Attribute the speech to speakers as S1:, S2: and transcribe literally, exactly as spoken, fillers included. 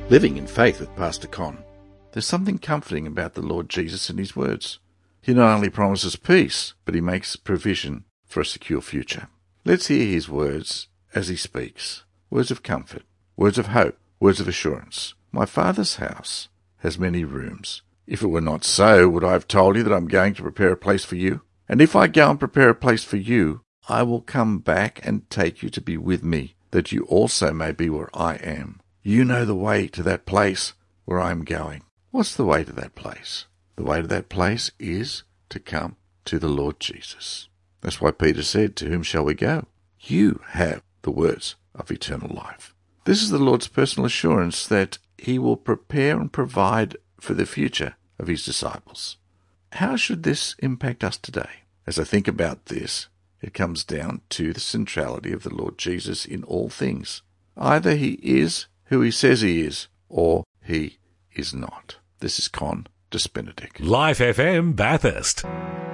S1: Living in Faith with Pastor Con. There's something comforting about the Lord Jesus and his words. He not only promises peace, but he makes provision for a secure future. Let's hear his words as he speaks. Words of comfort, words of hope, words of assurance. My Father's house has many rooms. If it were not so, would I have told you that I'm going to prepare a place for you? And if I go and prepare a place for you, I will come back and take you to be with me, that you also may be where I am. You know the way to that place where I am going. What's the way to that place? The way to that place is to come to the Lord Jesus. That's why Peter said, to whom shall we go? You have the words of eternal life. This is the Lord's personal assurance that he will prepare and provide for the future of his disciples. How should this impact us today? As I think about this, it comes down to the centrality of the Lord Jesus in all things. Either he is who he says he is, or he is not. This is Con Despinadic.
S2: Life F M Bathurst.